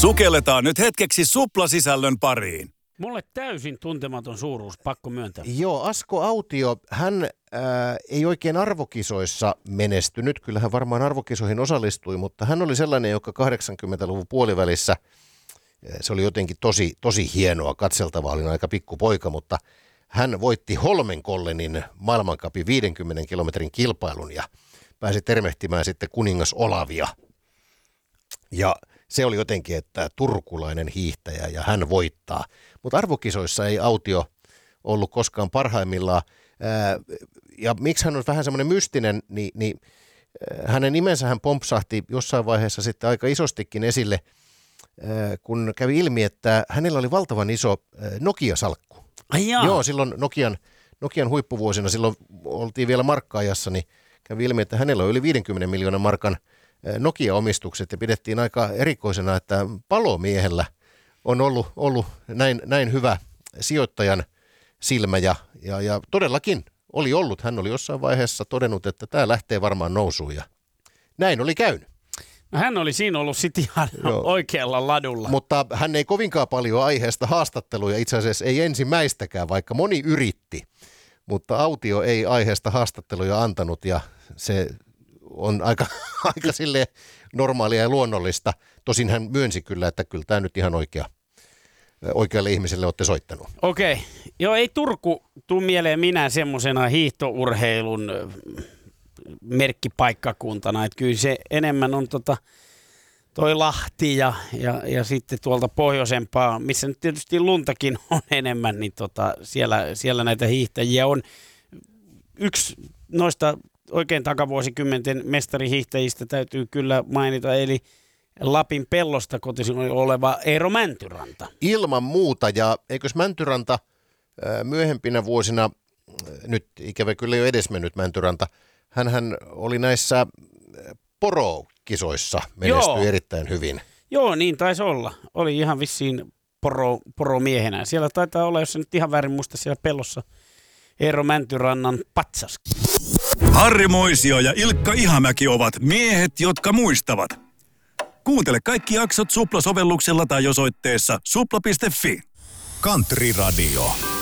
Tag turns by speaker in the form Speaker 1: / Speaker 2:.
Speaker 1: Sukelletaan nyt hetkeksi suplasisällön pariin.
Speaker 2: Mulle täysin tuntematon suuruus, pakko myöntää.
Speaker 3: Joo, Asko Autio, hän ei oikein arvokisoissa menestynyt. Kyllä hän varmaan arvokisoihin osallistui, mutta hän oli sellainen, joka 80-luvun puolivälissä, se oli jotenkin tosi hienoa, katseltavaa, oli aika pikkupoika, mutta hän voitti Holmenkollenin maailmancupin 50 kilometrin kilpailun ja pääsi termehtimään sitten kuningas Olavia. Ja se oli jotenkin, että turkulainen hiihtäjä ja hän voittaa. Mutta arvokisoissa ei Autio ollut koskaan parhaimmillaan. Ja miksi hän on vähän semmoinen mystinen, niin hänen nimensä hän pompsahti jossain vaiheessa sitten aika isostikin esille, kun kävi ilmi, että hänellä oli valtavan iso Nokia-salkku.
Speaker 2: Ai jaa.
Speaker 3: Joo, silloin Nokian huippuvuosina, silloin oltiin vielä markka-ajassa, niin kävi ilmi, että hänellä on yli 50 miljoonan markan Nokia-omistukset ja pidettiin aika erikoisena, että palomiehellä on ollut näin hyvä sijoittajan silmä ja todellakin oli ollut. Hän oli jossain vaiheessa todennut, että tämä lähtee varmaan nousuun ja näin oli käynyt.
Speaker 2: No hän oli siinä ollut sitten ihan oikealla ladulla.
Speaker 3: Mutta hän ei kovinkaan paljon aiheesta haastatteluja, itse asiassa ei ensimmäistäkään, vaikka moni yritti. Mutta Autio ei aiheesta haastatteluja antanut ja se on aika silleen normaalia ja luonnollista. Tosin hän myönsi kyllä, että kyllä tämä nyt ihan oikealle ihmiselle olette soittanut. Okei.
Speaker 2: Joo, ei Turku tule mieleen minä semmoisena hiihtourheilun merkkipaikkakuntana. Että kyllä se enemmän on toi Lahti ja sitten tuolta pohjoisempaa, missä nyt tietysti luntakin on enemmän, niin siellä näitä hiihtäjiä on. Yksi noista oikein takavuosikymmenten mestarihiihtäjistä täytyy kyllä mainita, eli Lapin Pellosta kotisin oleva Eero Mäntyranta.
Speaker 3: Ilman muuta, ja eikös Mäntyranta myöhempinä vuosina, nyt ikävä kyllä jo edesmennyt Mäntyranta, hänhän oli näissä porokisoissa menestyi erittäin hyvin.
Speaker 2: Joo, niin taisi olla. Oli ihan vissiin poromiehenä. Siellä taitaa olla, jos se nyt ihan väärin muista, siellä Pellossa Eero Mäntyrannan patsas.
Speaker 1: Harri Moisio ja Ilkka Ihamäki ovat miehet, jotka muistavat. Kuuntele kaikki jaksot Supla-sovelluksella tai osoitteessa supla.fi.
Speaker 4: Country Radio.